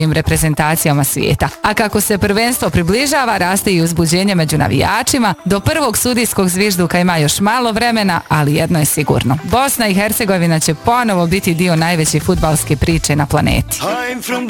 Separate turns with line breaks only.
reprezentacijama svijeta. A kako se prvenstvo približava, raste i uzbuđenje među navijačima. Do prvog sudijskog zvižduka ima još malo vremena, ali jedno je sigurno. Bosna i Hercegovina će ponovo biti dio najveće fudbalske priče na planeti.